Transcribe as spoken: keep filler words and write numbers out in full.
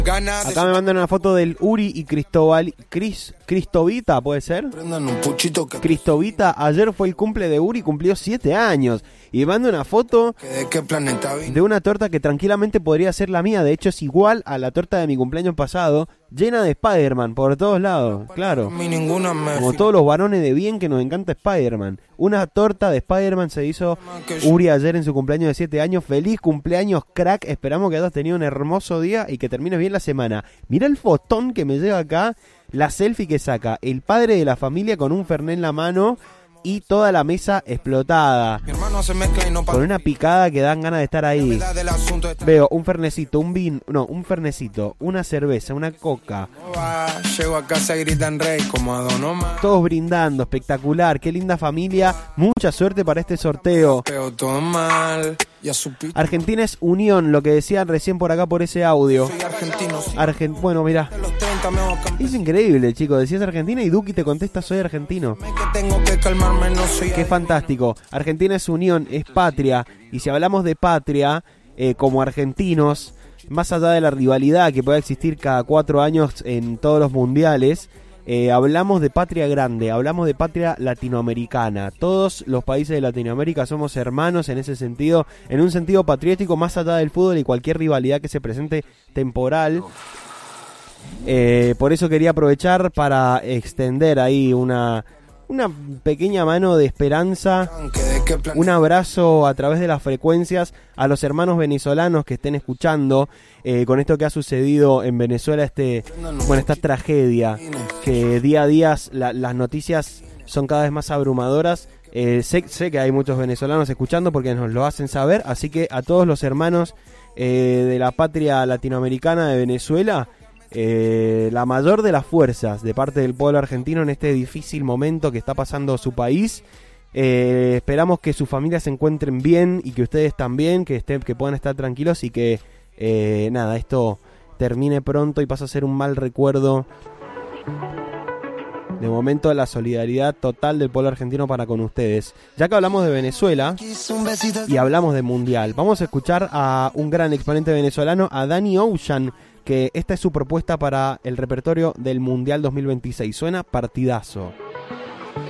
Acá me mandan una foto del Uri y Cristóbal, Cris, Cristovita, ¿puede ser? Cristovita, ayer fue el cumple de Uri, cumplió siete años. Y me manda una foto de una torta que tranquilamente podría ser la mía. De hecho es igual a la torta de mi cumpleaños pasado, llena de Spider-Man por todos lados, claro. Como todos los varones de bien que nos encanta Spider-Man. Una torta de Spider-Man se hizo Uri ayer en su cumpleaños de siete años. Feliz cumpleaños, crack. Esperamos que hayas tenido un hermoso día y que termines bien la semana. Mirá el fotón que me llega acá, la selfie que saca el padre de la familia con un fernet en la mano y toda la mesa explotada, con una picada que dan ganas de estar ahí. Veo un fernecito, un vino, no, un fernecito, una cerveza, una coca. Llego a casa y gritan rey como a Don Omar. Todos brindando, espectacular, qué linda familia. Mucha suerte para este sorteo. Argentina es unión, lo que decían recién por acá por ese audio. Argent- bueno, mirá, es increíble, chicos. Decías Argentina y Duki te contesta soy argentino. Qué fantástico. Argentina es unión, es patria. Y si hablamos de patria, eh, como argentinos, más allá de la rivalidad que pueda existir cada cuatro años en todos los mundiales, eh, hablamos de patria grande, hablamos de patria latinoamericana. Todos los países de Latinoamérica somos hermanos en ese sentido, en un sentido patriótico, más allá del fútbol y cualquier rivalidad que se presente temporal. Eh, por eso quería aprovechar para extender ahí una... una pequeña mano de esperanza, un abrazo a través de las frecuencias a los hermanos venezolanos que estén escuchando eh, con esto que ha sucedido en Venezuela, este, bueno, esta tragedia, que día a día la, las noticias son cada vez más abrumadoras. Eh, sé, sé que hay muchos venezolanos escuchando porque nos lo hacen saber, así que a todos los hermanos eh, de la patria latinoamericana de Venezuela, Eh, la mayor de las fuerzas de parte del pueblo argentino en este difícil momento que está pasando su país. Eh, esperamos que sus familias se encuentren bien y que ustedes también, que estén, que puedan estar tranquilos y que eh, nada, esto termine pronto y pase a ser un mal recuerdo. De momento, la solidaridad total del pueblo argentino para con ustedes. Ya que hablamos de Venezuela y hablamos de Mundial, vamos a escuchar a un gran exponente venezolano, a Danny Ocean, que esta es su propuesta para el repertorio del Mundial dos mil veintiséis. Suena partidazo.